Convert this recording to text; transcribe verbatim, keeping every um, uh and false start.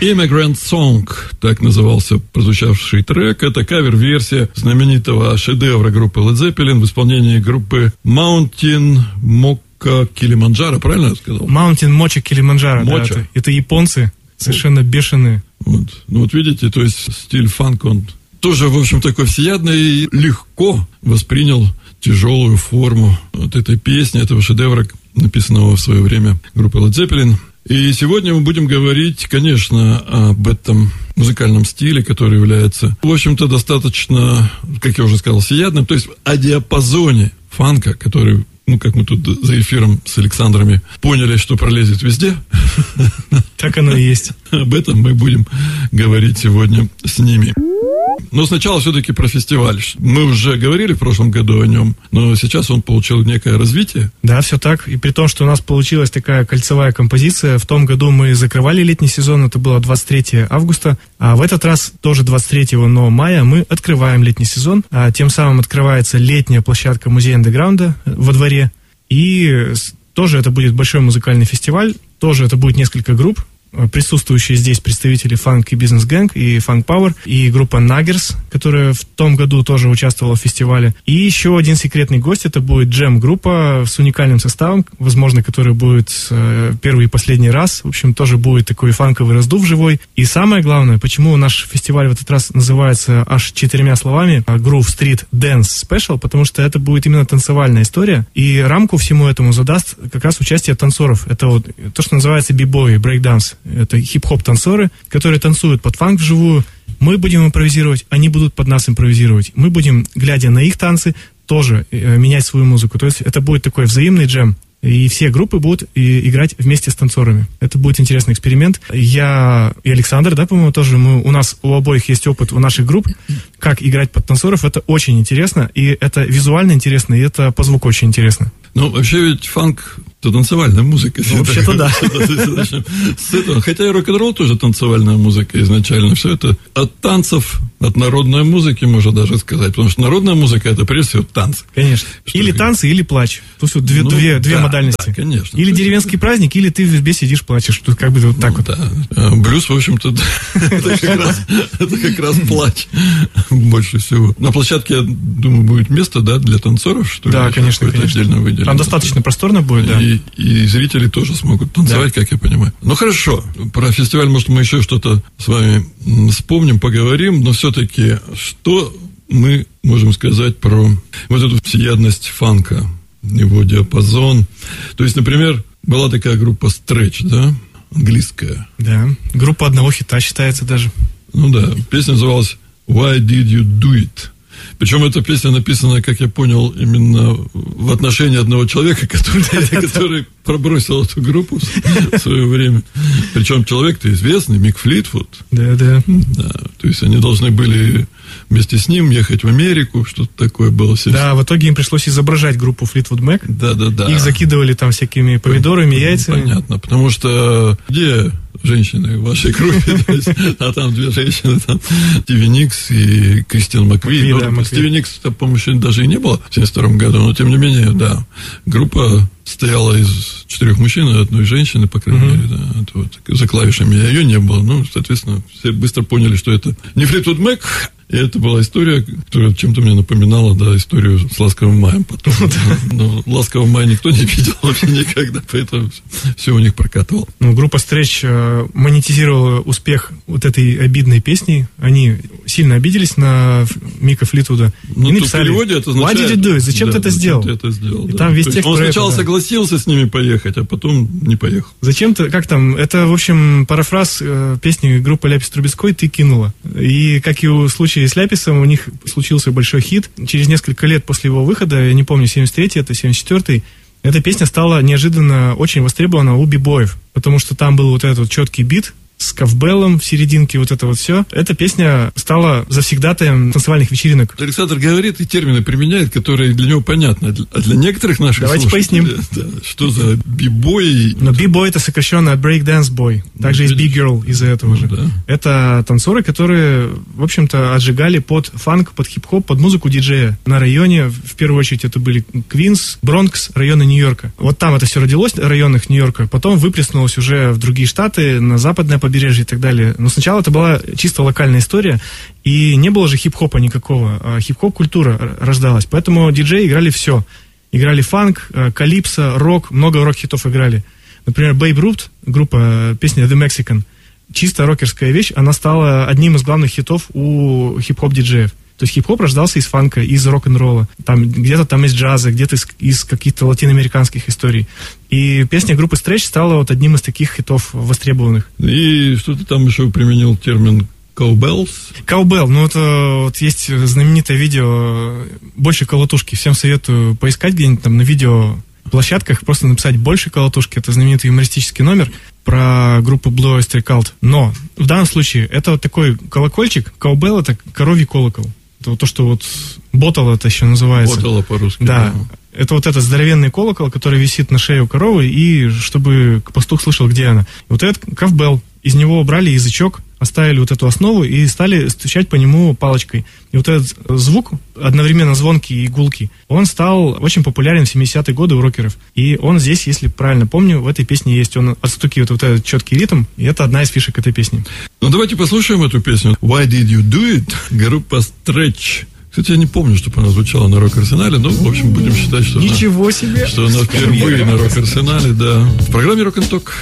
Immigrant Song, так назывался прозвучавший трек. Это кавер-версия знаменитого шедевра группы Led Zeppelin в исполнении группы Mountain Mocha Kilimanjaro, правильно я сказал? Mountain Mocha Kilimanjaro, да, это, это японцы, совершенно вот. Бешеные. Вот. Ну вот видите, то есть стиль фанк, он тоже, в общем, такой всеядный и легко воспринял тяжелую форму вот этой песни, этого шедевра, написанного в свое время группой Led Zeppelin. И сегодня мы будем говорить, конечно, об этом музыкальном стиле, который является, в общем-то, достаточно, как я уже сказал, всеядным, то есть о диапазоне фанка, который, ну, как мы тут за эфиром с Александрами поняли, что пролезет везде. Так оно и есть. Об этом мы будем говорить сегодня с ними. Но сначала все-таки про фестиваль. Мы уже говорили в прошлом году о нем, но сейчас он получил некое развитие. Да, все так. И при том, что у нас получилась такая кольцевая композиция, в том году мы закрывали летний сезон, это было двадцать третьего августа, а в этот раз тоже двадцать третьего, но мая мы открываем летний сезон, а тем самым открывается летняя площадка музея андеграунда во дворе, и тоже это будет большой музыкальный фестиваль, тоже это будет несколько групп. Присутствующие здесь представители Funk и Business Gang и Funk Power, и группа Naggers, которая в том году тоже участвовала в фестивале. И еще один секретный гость, это будет джем-группа с уникальным составом, возможно, который будет э, первый и последний раз. В общем, тоже будет такой фанковый раздув живой. И самое главное, почему наш фестиваль в этот раз называется аж четырьмя словами Groove Street Dance Special, потому что это будет именно танцевальная история. И рамку всему этому задаст как раз участие танцоров. Это вот то, что называется би-бой, брейк-данс. Это хип-хоп-танцоры, которые танцуют под фанк вживую. Мы будем импровизировать, они будут под нас импровизировать. Мы будем, глядя на их танцы, тоже э, менять свою музыку. То есть это будет такой взаимный джем. И все группы будут и, играть вместе с танцорами. Это будет интересный эксперимент. Я и Александр, да, по-моему, тоже. Мы, у нас у обоих есть опыт у наших групп. Как играть под танцоров, это очень интересно. И это визуально интересно, и это по звуку очень интересно. Ну, вообще ведь фанк – это танцевальная музыка. Ну, вообще-то да. С этого. Хотя и рок-н-ролл тоже танцевальная музыка изначально. Все это от танцев, от народной музыки, можно даже сказать. Потому что народная музыка – это прежде всего танцы. Конечно. Что или танцы, или плач. То есть вот две, ну, две, две да, модальности. Да, конечно. Или деревенский праздник, или ты в избе сидишь, плачешь. Тут как бы вот так ну, вот. Да. Блюз, в общем-то, это как раз плач больше всего. На площадке, я думаю, будет место, да, для танцоров, что ли? Да, конечно, конечно. Там достаточно просторно будет, да. И, и зрители тоже смогут танцевать, да. Как я понимаю. Ну, хорошо. Про фестиваль, может, мы еще что-то с вами вспомним, поговорим, но все-таки, что мы можем сказать про вот эту всеядность фанка, его диапазон? То есть, например, была такая группа Stretch, да, английская. Да, группа одного хита считается даже. Ну да, песня называлась «Why did you do it?». Причем эта песня написана, как я понял, именно в отношении одного человека, который, который пробросил эту группу в свое время. Причем человек-то известный, Мик Флитвуд. Да, да. Да, то есть они должны были вместе с ним ехать в Америку, что-то такое было. Да, в итоге им пришлось изображать группу Флитвуд Мэк. Да, да, да. Их закидывали там всякими помидорами, яйцами. Понятно, потому что где женщины в вашей группе? А там две женщины, там Стиви Никс и Кристин Макви. Стиви Никс, по-моему, еще даже и не было в семьдесят втором году, но тем не менее, да, группа состояла из четырех мужчин и одной женщины, по крайней мере, да, это вот, за клавишами ее не было, ну, соответственно, все быстро поняли, что это не Флитвуд Мэк. И это была история, которая чем-то мне напоминала, да, историю с «Ласковым маем» потом. Но «Ласкового мая» никто не видел вообще никогда, поэтому все у них прокатывало. Ну, группа Stretch монетизировала успех вот этой обидной песни. Они сильно обиделись на Мика Флитвуда. Ну, и написали, в переводе это означает... Why did you do it? Зачем да, ты это сделал? Ты это сделал, и да. там весь текст он рэпа, сначала да. согласился с ними поехать, а потом не поехал. Зачем ты, как там, это, в общем, парафраз э, песни группы Ляпис Трубецкой «Ты кинула». И, как и в случае с Ляписом, у них случился большой хит. Через несколько лет после его выхода, я не помню, семьдесят третий, это семьдесят четвёртый, эта песня стала неожиданно очень востребована у би-боев, потому что там был вот этот вот четкий бит с ковбеллом в серединке, вот это вот все. Эта песня стала завсегдатаем танцевальных вечеринок. Александр говорит и термины применяет, которые для него понятны. А для некоторых наших Давайте слушателей... поясним. Да, что за би-бой? Но би-бой — это сокращенно от break dance boy. Также есть Big Girl из-за этого же. Да. Это танцоры, которые, в общем-то, отжигали под фанк, под хип-хоп, под музыку диджея на районе. В первую очередь это были Квинс, Бронкс, районы Нью-Йорка. Вот там это все родилось, в районах Нью-Йорка. Потом выплеснулось уже в другие штаты, на западное побережье и так далее. Но сначала это была чисто локальная история. И не было же хип-хопа никакого. А хип-хоп-культура рождалась. Поэтому диджеи играли все. Играли фанк, калипсо, рок. Много рок-хитов играли. Например, Babe Ruth, группа, песня The Mexican, чисто рокерская вещь, она стала одним из главных хитов у хип-хоп-диджеев. То есть хип-хоп рождался из фанка, из рок-н-ролла. Там, где-то там из джаза, где-то из, из каких-то латиноамериканских историй. И песня группы Stretch стала вот одним из таких хитов востребованных. И что ты там еще применил термин Cowbells? Cowbell, ну это вот есть знаменитое видео «Больше колотушки». Всем советую поискать где-нибудь там на видео площадках, просто написать «Больше колотушки». Это знаменитый юмористический номер про группу Blue Oyster Cult. Но в данном случае это вот такой колокольчик. Cowbell — это коровий колокол. Это вот то, что вот ботал это еще называется. Ботала по-русски. Да. да. Это вот этот здоровенный колокол, который висит на шее у коровы, и чтобы пастух слышал, где она. И вот этот cowbell. Из него убрали язычок, оставили вот эту основу и стали стучать по нему палочкой. И вот этот звук, одновременно звонкий и гулкий, он стал очень популярен в семидесятые годы у рокеров. И он здесь, если правильно помню, в этой песне есть. Он отстукивает вот этот четкий ритм, и это одна из фишек этой песни. Ну, давайте послушаем эту песню. Why Did You Do It? Группа Stretch. Кстати, я не помню, чтобы она звучала на Рок-Арсенале, но, в общем, будем считать, что Ничего она, себе! Что она впервые на Рок-Арсенале, да. В программе Рок-н-Ток.